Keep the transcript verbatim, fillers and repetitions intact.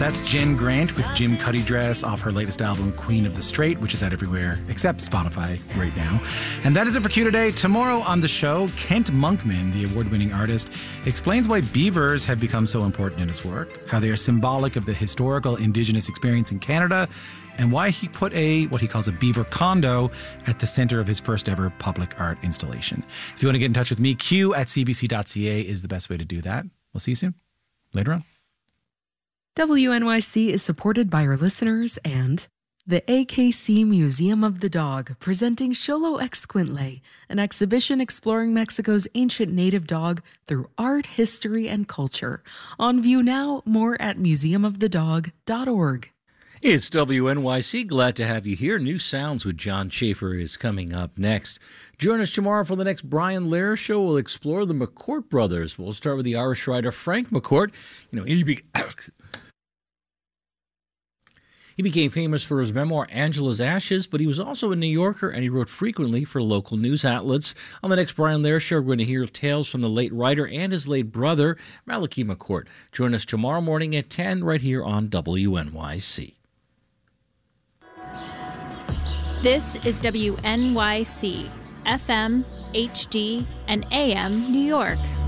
That's Jen Grant with Jim Cuddy Dress off her latest album, Queen of the Straight, which is out everywhere except Spotify right now. And that is it for Q Today. Tomorrow on the show, Kent Monkman, the award-winning artist, explains why beavers have become so important in his work, how they are symbolic of the historical Indigenous experience in Canada, and why he put a, what he calls a beaver condo at the center of his first ever public art installation. If you want to get in touch with me, q at c b c dot c a is the best way to do that. We'll see you soon. Later on. W N Y C is supported by our listeners and the A K C Museum of the Dog, presenting Xolo Exquintle, an exhibition exploring Mexico's ancient native dog through art, history, and culture. On view now, more at museum of the dog dot org. It's W N Y C. Glad to have you here. New Sounds with John Schaefer is coming up next. Join us tomorrow for the next Brian Lehrer Show. We'll explore the McCourt brothers. We'll start with the Irish writer Frank McCourt. You know, he, be- he became famous for his memoir, Angela's Ashes, but he was also a New Yorker, and he wrote frequently for local news outlets. On the next Brian Lehrer Show, we're going to hear tales from the late writer and his late brother, Malachi McCourt. Join us tomorrow morning at ten right here on W N Y C. This is W N Y C, F M, H D, and A M New York.